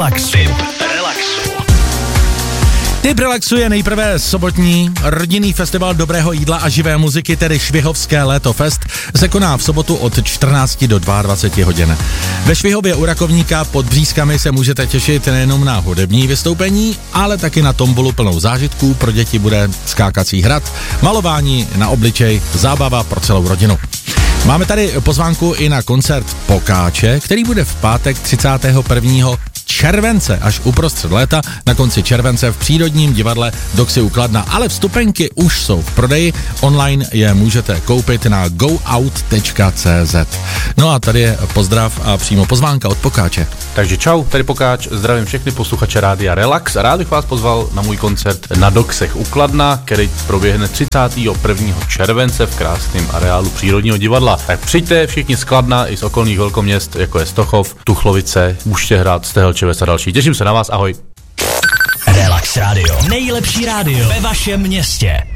relaxu. Tip relaxu je nejprve sobotní rodinný festival dobrého jídla a živé muziky, tedy Švihovské létofest, se koná v sobotu od 14 do 22 hodin. Ve Švihově u Rakovníka pod Břízkami se můžete těšit nejenom na hudební vystoupení, ale taky na tombolu plnou zážitků. Pro děti bude skákací hrad, malování na obličej, zábava pro celou rodinu. Máme tady pozvánku i na koncert Pokáče, který bude v pátek 31. července, až uprostřed léta, na konci července v Přírodním divadle Doxy u Kladna. Ale vstupenky už jsou v prodeji, online je můžete koupit na goout.cz. No a tady je pozdrav a přímo pozvánka od Pokáče. Takže čau, tady Pokáč, zdravím všechny posluchače Rádia Relax a rád bych vás pozval na můj koncert na Doxech u Kladna, který proběhne 31. července v krásném areálu Přírodního divadla. Tak přijďte všichni z Kladna i z okolních velkoměst, jako je Stochov, Tuchlovice, Buštěhrad, Stehelčevec a další. Těším se na vás, ahoj. Relax Radio. Nejlepší rádio ve vašem městě.